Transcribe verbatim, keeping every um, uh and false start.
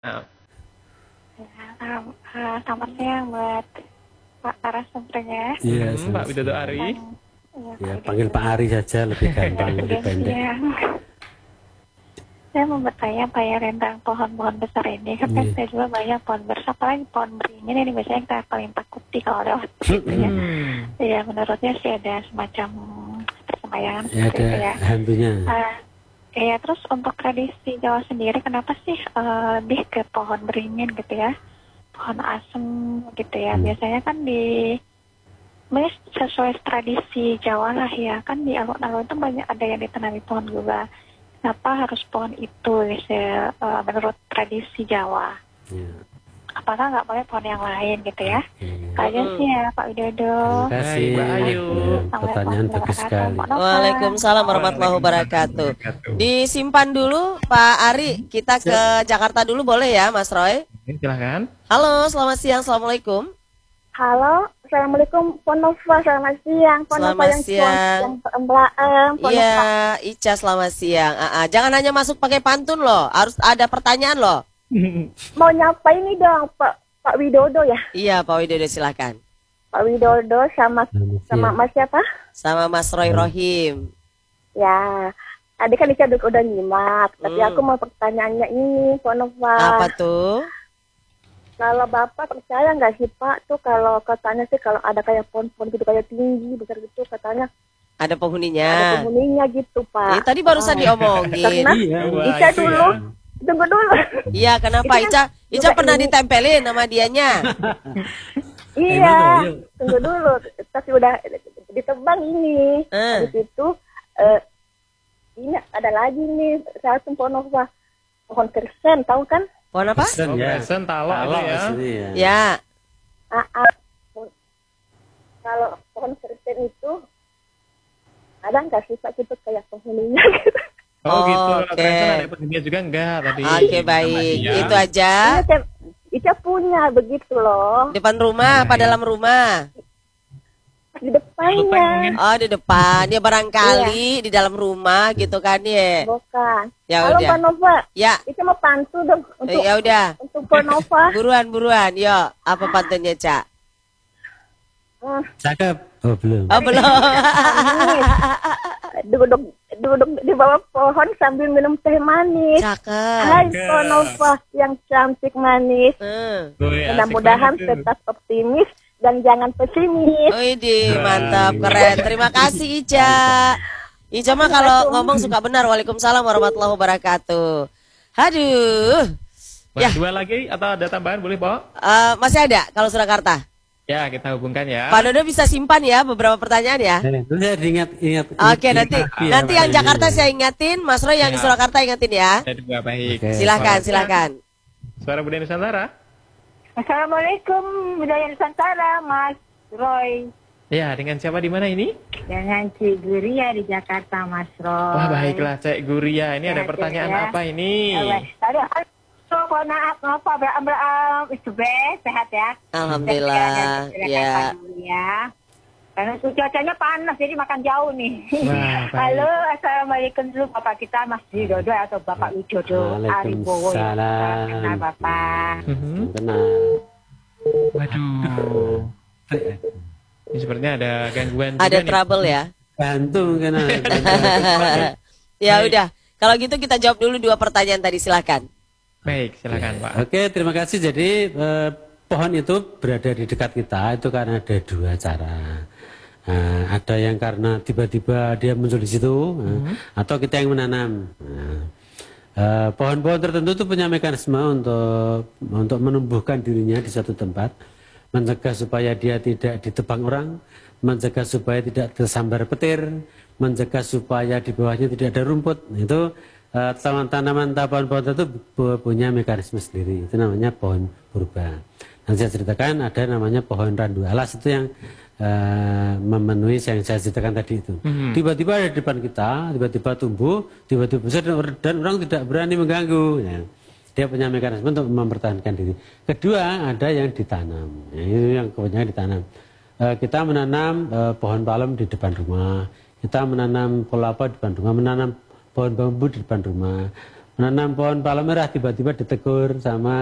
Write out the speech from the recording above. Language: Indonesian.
Nah, Ya, um, uh, selamat siang buat Pak narasumbernya. Iya, hmm, Pak selamat Widodo siang. Ari. Tentang- ya, Ya, Pak panggil Widodo. Pak Ari saja lebih gampang, Ya, lebih iya, pendek. siang. Saya mau bertanya Pak ya tentang pohon-pohon besar ini. Kan Iya. saya juga banyak pohon besar, apalagi pohon beringin ini biasanya yang kita paling takuti kalau lewat gitu ya. Hmm. Ya, menurutnya sih ada semacam persemayangan Ya, seperti ada itu ya. hantunya. Uh, ya, terus untuk tradisi Jawa sendiri, kenapa sih uh, lebih ke pohon beringin gitu ya? Pohon asem gitu ya. Hmm. Biasanya kan di Mes sesuai tradisi Jawa lah ya, kan di alun-alun itu banyak ada yang ditanami pohon juga. Kenapa harus pohon itu ya, uh, menurut tradisi Jawa? Ya. Apakah nggak boleh pohon yang lain gitu ya? Oke. Aja sih ya Pak Widodo. Terima kasih. Baik, Mbak Ayu. Ya, pertanyaan bagus sekali. Waalaikumsalam warahmatullahi wabarakatuh. Disimpan dulu Pak Ari, kita ke Jakarta dulu boleh ya Mas Roy? Oke, silahkan. Halo, selamat siang, Assalamualaikum. Halo, Assalamualaikum, Ponova, selamat siang. Ponova Selamat yang siang. yang peemblaan, Iya, Ica selamat siang. Ah, ah, jangan hanya masuk pakai pantun loh, harus ada pertanyaan loh. Mau nyapa ini dong, Pak Pak Widodo ya, Iya, Pak Widodo silakan. Pak Widodo sama Selamat sama siang. Mas siapa? Sama Mas Roy Rohim. Ya, tadi kan Ica udah udah nyimak, tapi Hmm. aku mau pertanyaannya ini, Ponova. Apa tuh? Kalau Bapak percaya nggak sih Pak tuh kalau katanya sih kalau ada kayak pohon-pohon gitu kayak tinggi besar gitu katanya Ada ada penghuninya. penghuninya gitu Eh, Pak. tadi barusan Ah. diomongin. Karena Iya. Wah, Ica itu dulu, ya. tunggu dulu. Iya, kenapa Itu kan Ica? Ica juga pernah ini. ditempelin sama dianya. Iya, Emang dong, tunggu dulu. Tapi udah ditebang ini. Eh. Habis itu, eh, ini ada lagi nih satu pohon apa? Pohon kersen, tahu kan? Pohon apa? Kristen Oh, ya. Kristen, talok Talok itu ya. maksudnya ya. Ya. Ah, ah. Kalau pohon kersen itu ada nggak sih Pak gitu kayak penghuninya gitu? Oh, gitu. Kalau Oke. Kristen ada penghuninya juga enggak tadi. Oke, baik. Iya. Itu aja. Ini Ica, Ica punya begitu loh, Depan rumah, apa dalam rumah? di depannya. Oh, di depan. Ya barangkali di dalam rumah gitu kan ya. Bukan. Ya Halo udah. Pak Nova, Ya, Ica mau pantu dong eh, untuk ya udah. untuk Pak Nova. Buruan, buruan. Yuk, apa pantunnya, Cak? Ah, Cakep. Oh, belum. Oh, belum. duduk duduk di bawah pohon sambil minum teh manis. Cakep. Hai Ponova yang cantik manis. Hmm. Woi, asik Mudah-mudahan banget tuh. tetap optimis dan jangan pesimis. Widih, mantap, keren. Terima kasih, Ica. Ica mah kalau ngomong suka benar. Waalaikumsalam warahmatullahi wabarakatuh. Aduh. Wah, Ya. dua lagi atau ada tambahan boleh, Pak? Eh, masih ada kalau Surakarta. Ya, kita hubungkan ya. Pak Dodo bisa simpan ya beberapa pertanyaan ya. Eh, Itu saya ingat ingat. Oke, ingat nanti lagi ya, nanti Pak yang ini. Jakarta saya ingatin, Mas Roy yang di Ya. Surakarta ingatin ya. Ada dua, baik. Oke. Silakan, Suara- silakan. Suara Budaya Nusantara. Assalamualaikum Budaya Nusantara, Mas Roy. Ya, dengan siapa di mana ini? Dengan Cik Guria di Jakarta, Mas Roy. Wah, baiklah, Cek Guria. Ini ada Ya, pertanyaan Cek, ya. apa ini? Tadi halo, maaf, maaf, Abraham, Abraham, itu be, sehat ya? Alhamdulillah, ya. Ya. Karena itu cuacanya panas, jadi makan jauh nih. Wah, baik. Halo, assalamualaikum dulu Bapak kita, Mas Widodo atau Bapak Widodo Aribowo ya. Waalaikumsalam. Kenal Bapak. Mhm. Kenal. Waduh. Ini sepertinya ada gangguan juga Ada nih. trouble ya. Bantu kenal. Ya udah. Kalau gitu kita jawab dulu dua pertanyaan tadi, silakan. Baik, silakan, Pak. Oke, terima kasih. Jadi eh, pohon itu berada di dekat kita itu karena ada dua cara. Nah, ada yang karena tiba-tiba dia muncul di situ, nah, atau kita yang menanam. Nah, eh, pohon-pohon tertentu itu punya mekanisme untuk untuk menumbuhkan dirinya di suatu tempat, mencegah supaya dia tidak ditebang orang, mencegah supaya tidak tersambar petir, mencegah supaya di bawahnya tidak ada rumput. Itu eh, tanaman-tanaman pohon-pohon itu pu- punya mekanisme sendiri. Itu namanya pohon purba. Nanti saya ceritakan ada namanya pohon randu alas, itu yang eh, memenuhi yang saya ceritakan tadi itu. Tiba-tiba ada di depan kita, tiba-tiba tumbuh, tiba-tiba besar dan or- dan orang tidak berani mengganggu. Ya. Dia punya mekanisme untuk mempertahankan diri. Kedua, ada yang ditanam. Ya, itu yang kebanyakan ditanam. Eh, kita menanam eh, pohon palem di depan rumah, kita menanam kelapa di depan rumah, menanam pohon bambu di depan rumah, menanam pohon palem merah tiba-tiba ditegur sama